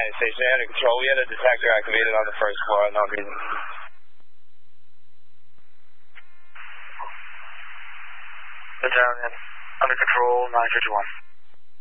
Station under control. We had a detector activated on the first floor, no reason. Under control, 951.